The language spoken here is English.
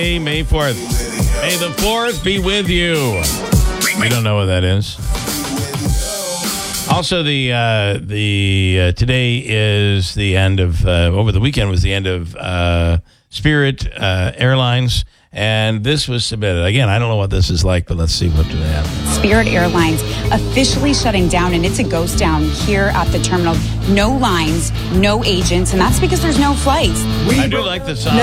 May 4th. May the 4th be with you. We don't know what that is. Also, today is the end of, over the weekend was the end of Spirit Airlines, and this was submitted. Again, I don't know what this is like, but let's see what do they have. Spirit Airlines officially shutting down, and it's a ghost town here at the terminal. No lines, no agents, and that's because there's no flights. I do like the song.